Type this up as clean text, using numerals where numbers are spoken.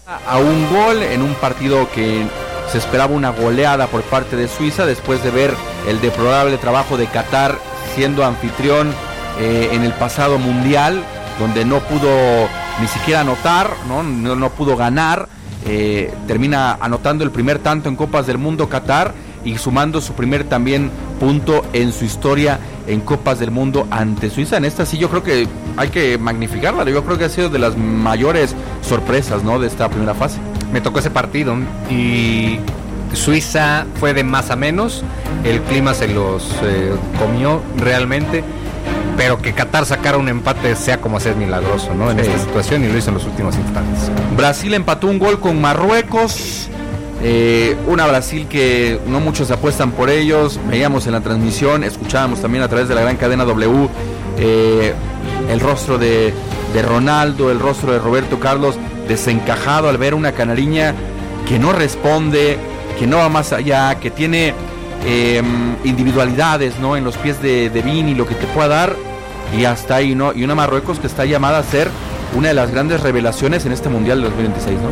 A un gol en un partido que se esperaba una goleada por parte de Suiza después de ver el deplorable trabajo de Qatar siendo anfitrión en el pasado mundial, donde no pudo ni siquiera anotar, no pudo ganar. Termina anotando el primer tanto en Copas del Mundo Qatar y sumando su primer también punto en su historia en Copas del Mundo ante Suiza. En esta sí yo creo que hay que magnificarla, yo creo que ha sido de las mayores sorpresas, ¿no?, de esta primera fase. Me tocó ese partido y Suiza fue de más a menos, el clima se los comió realmente, pero que Qatar sacara un empate sea como sea es milagroso, ¿no?, en esta situación, y lo hizo en los últimos instantes. Brasil empató un gol con Marruecos, una Brasil que no muchos apuestan por ellos. Veíamos en la transmisión, escuchábamos también a través de la gran cadena W el rostro de Ronaldo, el rostro de Roberto Carlos desencajado al ver una canariña que no responde, que no va más allá, que tiene individualidades, ¿no?, en los pies de Vini, lo que te pueda dar, y hasta ahí, ¿no? Y una Marruecos que está llamada a ser una de las grandes revelaciones en este Mundial de 2026, ¿no?